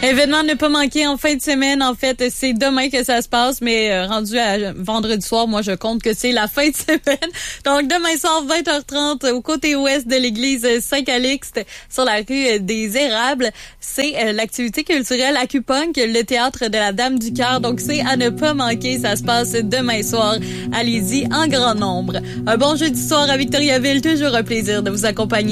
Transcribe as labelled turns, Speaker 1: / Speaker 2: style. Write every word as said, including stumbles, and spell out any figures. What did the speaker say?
Speaker 1: Événement à ne pas manquer en fin de semaine. En fait, c'est demain que ça se passe, mais euh, rendu à vendredi soir, moi, je compte que c'est la fin de semaine. Donc, demain soir, vingt heures trente, au côté ouest de l'église Saint-Calixte, sur la rue des Érables. C'est euh, l'activité culturelle Acupunk, le théâtre de la Dame du Cœur. Donc, c'est à ne pas manquer. Ça se passe demain soir. Allez-y en grand nombre. Un bon jeudi soir à Victoriaville. Toujours un plaisir de vous accompagner.